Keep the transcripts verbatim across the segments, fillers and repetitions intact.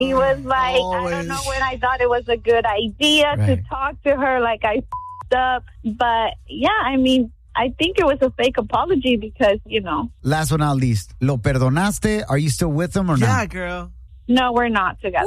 He was like, Always. I don't know when I thought it was a good idea right. to talk to her like I f***ed up. But, yeah, I mean, I think it was a fake apology because, you know. Last but not least, ¿lo perdonaste? Are you still with him or not? Yeah, girl. No, we're not together.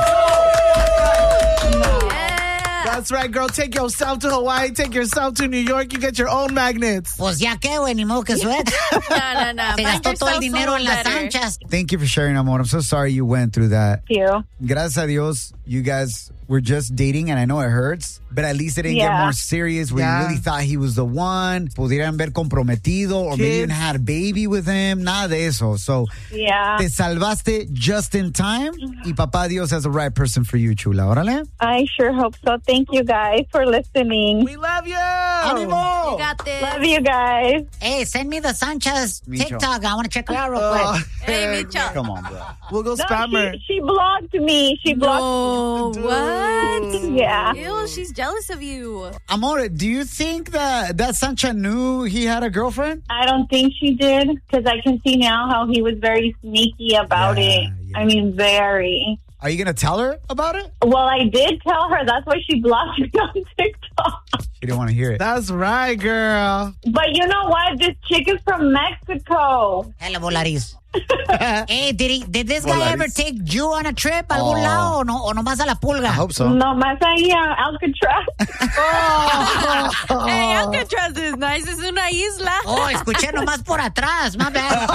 No. That's right, girl. Take yourself to Hawaii. Take yourself to New York. You get your own magnets. Pues ya que, güey, ni modo que suex. No, no, no. Se gastó todo el dinero en las anchas. Thank you for sharing, amor. I'm so sorry you went through that. Thank you. Gracias a Dios, you guys were just dating, and I know it hurts, but at least it didn't yeah. get more serious where yeah. you really thought he was the one. Pudieran ver comprometido, or Kids. maybe even had a baby with him. Nada de eso. So, yeah. te salvaste just in time, y Papá Dios has the right person for you, chula. Órale. I sure hope so. Thank you guys for listening. We love you. Animo. You got this. Love you guys. Hey, send me the Sanchez Micho. TikTok. I want to check her out real quick. Uh, hey, Micho. Come on, bro. We'll go no, spam her. She, she blocked me. She blocked no, me. What? Yeah. Ew, she's jealous of you. Amore, do you think that, that Sancha knew he had a girlfriend? I don't think she did, because I can see now how he was very sneaky about yeah, it. Yeah. I mean, very. Are you going to tell her about it? Well, I did tell her. That's why she blocked me on TikTok. She didn't want to hear it. That's right, girl. But you know what? This chick is from Mexico. Hello, Volaris. Hey, did he? Did this guy Volaris. ever take you on a trip a algún Oh. lado o, no, o nomás a la pulga? I hope so. No más ahí a Alcatraz. Oh. Hey, Alcatraz is nice. Es una isla. Oh, escuché nomás por atrás. My bad.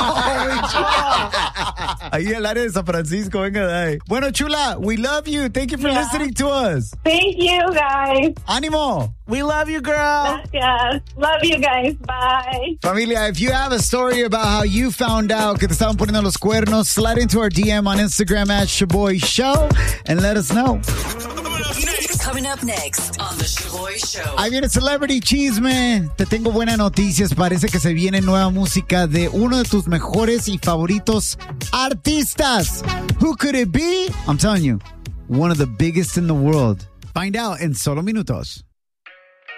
Ahí el área de San Francisco, venga de ahí. Bueno, chula, we love you. Thank you for Yeah. listening to us. Thank you, guys. Ánimo. We love you, girl. Gracias. Love you guys. Bye. Familia, if you have a story about how you found out que te estaban poniendo los cuernos, slide into our D M on Instagram at Shaboy Show and let us know. Coming up next on The Shaboy Show. Ahí viene Celebrity Chisme. Te tengo buenas noticias. Parece que se viene nueva música de uno de tus mejores y favoritos artistas. Who could it be? I'm telling you, one of the biggest in the world. Find out en solo minutos.